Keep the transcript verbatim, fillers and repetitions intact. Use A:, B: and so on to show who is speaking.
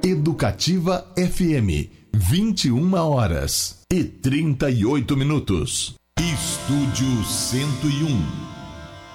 A: Educativa F M, vinte e uma horas e trinta e oito minutos. Estúdio cento e um.